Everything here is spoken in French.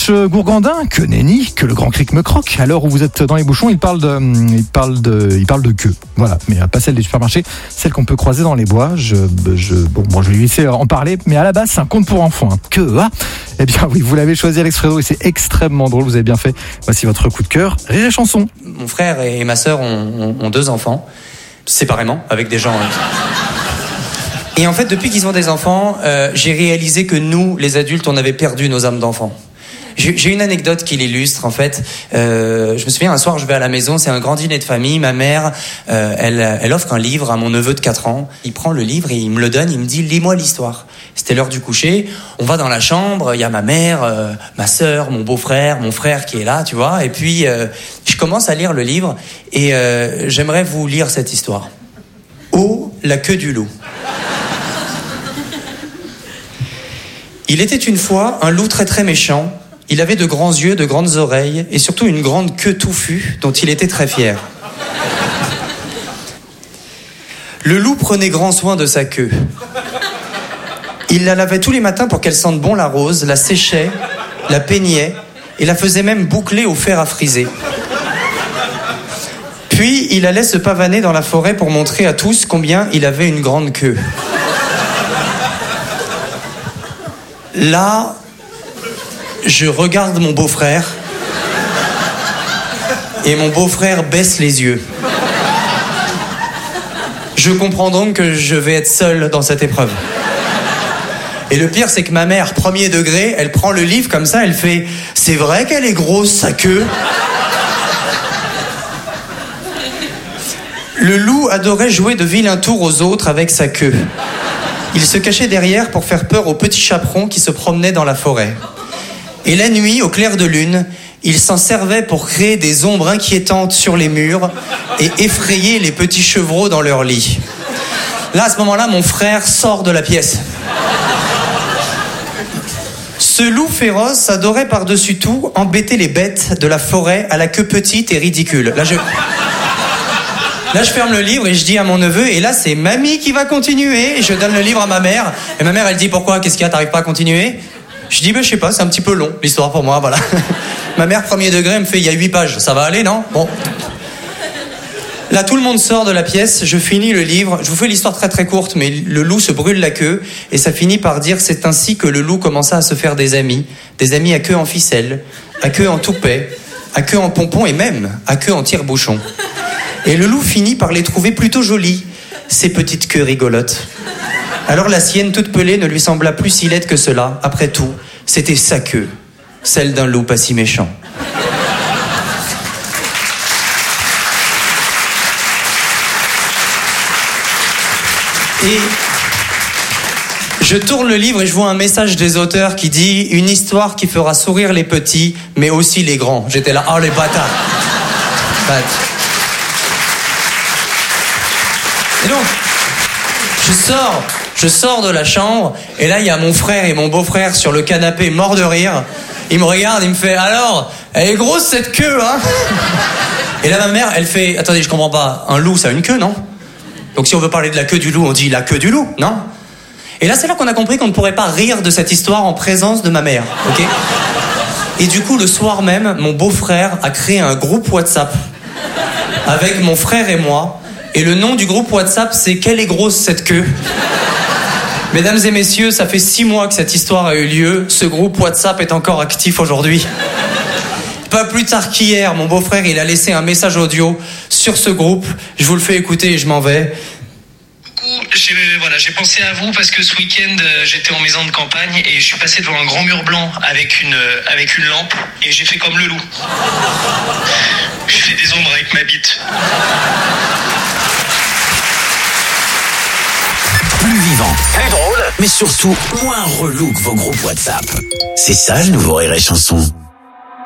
coach Gourgandin, que nenni, que le grand cric me croque. À l'heure où vous êtes dans les bouchons, il parle de queue. Voilà, mais pas celle des supermarchés, celle qu'on peut croiser dans les bois. Je vais lui laisser en parler, mais à la base, c'est un conte pour enfants. Hein. Que, eh bien oui, vous l'avez choisi, Alex Fredo, et c'est extrêmement drôle, vous avez bien fait. Voici votre coup de cœur, Rire et Chanson. Mon frère et ma sœur ont 2 enfants, séparément, avec des gens... Et en fait, depuis qu'ils ont des enfants, j'ai réalisé que nous, les adultes, on avait perdu nos âmes d'enfants. J'ai une anecdote qui l'illustre, en fait. Je me souviens, un soir, je vais à la maison, c'est un grand dîner de famille. Ma mère, elle offre un livre à mon neveu de 4 ans. Il prend le livre et il me le donne, il me dit « Lis-moi l'histoire ». C'était l'heure du coucher. On va dans la chambre, il y a ma mère, ma sœur, mon beau-frère, mon frère qui est là, tu vois. Et puis, je commence à lire le livre et j'aimerais vous lire cette histoire. « Oh, la queue du loup ». Il était une fois un loup très très méchant. Il avait de grands yeux, de grandes oreilles et surtout une grande queue touffue dont il était très fier. Le loup prenait grand soin de sa queue. Il la lavait tous les matins pour qu'elle sente bon la rose, la séchait, la peignait et la faisait même boucler au fer à friser. Puis il allait se pavaner dans la forêt pour montrer à tous combien il avait une grande queue. Là, je regarde mon beau-frère et mon beau-frère baisse les yeux. Je comprends donc que je vais être seul dans cette épreuve. Et le pire, c'est que ma mère, premier degré, elle prend le livre comme ça, elle fait « C'est vrai qu'elle est grosse, sa queue ?» Le loup adorait jouer de vilains tours aux autres avec sa queue. Il se cachait derrière pour faire peur aux petits chaperons qui se promenaient dans la forêt. Et la nuit, au clair de lune, il s'en servait pour créer des ombres inquiétantes sur les murs et effrayer les petits chevreaux dans leur lit. Là, à ce moment-là, mon frère sort de la pièce. Ce loup féroce adorait par-dessus tout embêter les bêtes de la forêt à la queue petite et ridicule. Là, je ferme le livre et je dis à mon neveu, et là, c'est mamie qui va continuer. Et je donne le livre à ma mère. Et ma mère, elle dit, pourquoi? Qu'est-ce qu'il y a? T'arrives pas à continuer? Je dis, je sais pas, c'est un petit peu long, l'histoire pour moi, voilà. Ma mère, premier degré, elle me fait, il y a 8 pages. Ça va aller, non? Bon. Là, tout le monde sort de la pièce. Je finis le livre. Je vous fais l'histoire très très courte, mais le loup se brûle la queue. Et ça finit par dire, c'est ainsi que le loup commença à se faire des amis. Des amis à queue en ficelle, à queue en toupet, à queue en pompon et même à queue en tire-bouchon. Et le loup finit par les trouver plutôt jolies, ces petites queues rigolotes. Alors la sienne toute pelée ne lui sembla plus si laide que cela. Après tout, c'était sa queue, celle d'un loup pas si méchant. Et je tourne le livre et je vois un message des auteurs qui dit « Une histoire qui fera sourire les petits, mais aussi les grands ». J'étais là, oh les bâtards. Et donc, je sors de la chambre, et là, il y a mon frère et mon beau-frère sur le canapé, morts de rire. Il me regarde, il me fait, alors, elle est grosse cette queue, hein? Et là, ma mère, elle fait, attendez, je comprends pas, un loup, ça a une queue, non? Donc si on veut parler de la queue du loup, on dit la queue du loup, non? Et là, c'est là qu'on a compris qu'on ne pourrait pas rire de cette histoire en présence de ma mère, ok? Et du coup, le soir même, mon beau-frère a créé un groupe WhatsApp avec mon frère et moi. Et le nom du groupe WhatsApp, c'est « Quelle est grosse cette queue ?» Mesdames et messieurs, ça fait 6 mois que cette histoire a eu lieu. Ce groupe WhatsApp est encore actif aujourd'hui. Pas plus tard qu'hier, mon beau-frère, il a laissé un message audio sur ce groupe. Je vous le fais écouter et je m'en vais. J'ai pensé à vous parce que ce week-end, j'étais en maison de campagne et je suis passé devant un grand mur blanc avec une lampe et j'ai fait comme le loup. J'ai fait des ombres avec ma bite. Plus vivant, plus drôle, mais surtout moins relou que vos groupes WhatsApp. C'est ça le nouveau Rire et Chanson.